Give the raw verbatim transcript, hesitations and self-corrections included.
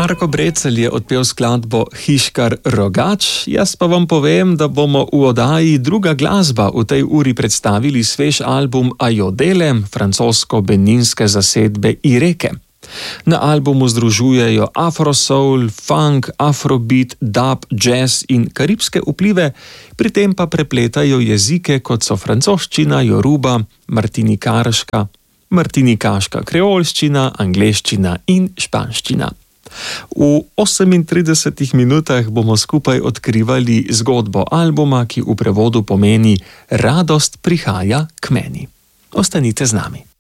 Marko Brecelj je odpel skladbo Hiškar rogač, jaz pa vam povem, da bomo v oddaji Druga glasba v tej uri predstavili svež album Ayodele, francosko-beninske zasedbe Ireke. Na albumu združujejo afrosoul, funk, afrobeat, dub, jazz in karibske vplive, pri tem pa prepletajo jezike kot so francoščina, joruba, martinikaška, martinikaška kreolščina, angleščina in španščina. V osemintridesetih minutah bomo skupaj odkrivali zgodbo albuma, ki v prevodu pomeni Radost prihaja k meni. Ostanite z nami.